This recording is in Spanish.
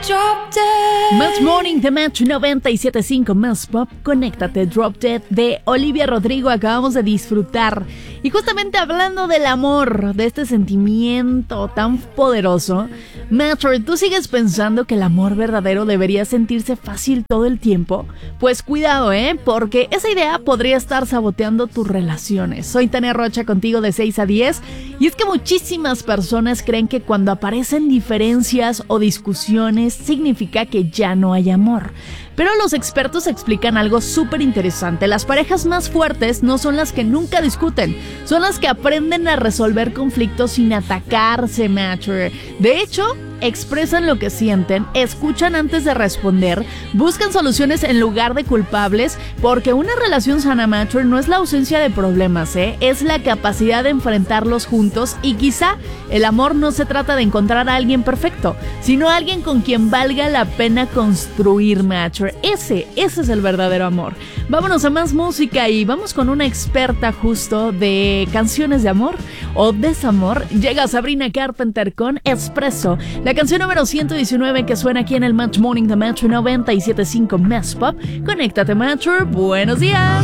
Drop Dead. Match Morning de Match 97.5 Más Pop. Conéctate, Drop Dead de Olivia Rodrigo. Acabamos de disfrutar. Y justamente hablando del amor, de este sentimiento tan poderoso, Matcher, ¿tú sigues pensando que el amor verdadero debería sentirse fácil todo el tiempo? Pues cuidado, porque esa idea podría estar saboteando tus relaciones. Soy Tania Rocha contigo de 6 a 10. Y es que muchísimas personas creen que cuando aparecen diferencias o discusiones significa que ya no hay amor. Pero los expertos explican algo súper interesante. Las parejas más fuertes no son las que nunca discuten, son las que aprenden a resolver conflictos sin atacarse, Matcher. De hecho, expresan lo que sienten, escuchan antes de responder, buscan soluciones en lugar de culpables, porque una relación sana, Matcher, no es la ausencia de problemas, es la capacidad de enfrentarlos juntos. Y quizá el amor no se trata de encontrar a alguien perfecto, sino a alguien con quien valga la pena construir, Matcher. Ese es el verdadero amor. Vámonos a más música y vamos con una experta justo de canciones de amor o desamor. Llega Sabrina Carpenter con Espresso, la canción número 119 que suena aquí en el Match Morning de Match 97.5 Más Pop. Conéctate, Matcher. Buenos días.